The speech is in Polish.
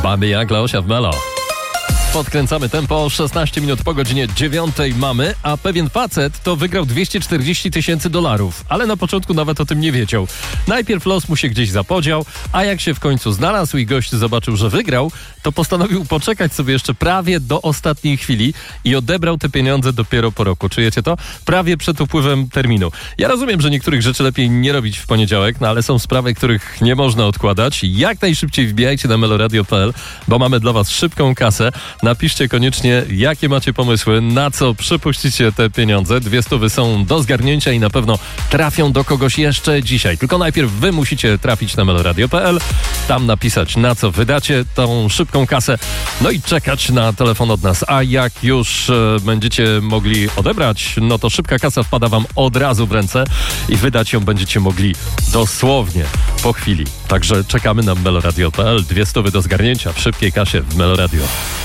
Baby jak Leosia w Melo. Podkręcamy tempo, 16 minut po godzinie 9 mamy, a pewien facet to wygrał $240,000, ale na początku nawet o tym nie wiedział. Najpierw los mu się gdzieś zapodział, a jak się w końcu znalazł i gość zobaczył, że wygrał, to postanowił poczekać sobie jeszcze prawie do ostatniej chwili i odebrał te pieniądze dopiero po roku. Czujecie to? Prawie przed upływem terminu. Ja rozumiem, że niektórych rzeczy lepiej nie robić w poniedziałek, no ale są sprawy, których nie można odkładać. Jak najszybciej wbijajcie na meloradio.pl, bo mamy dla was szybką kasę. Napiszcie koniecznie, jakie macie pomysły, na co przepuścicie te pieniądze. 200 są do zgarnięcia i na pewno trafią do kogoś jeszcze dzisiaj. Tylko najpierw wy musicie trafić na meloradio.pl, tam napisać, na co wydacie tą szybką kasę, no i czekać na telefon od nas. A jak już będziecie mogli odebrać, no to szybka kasa wpada wam od razu w ręce i wydać ją będziecie mogli dosłownie po chwili. Także czekamy na meloradio.pl. 200 do zgarnięcia w szybkiej kasie w Meloradio.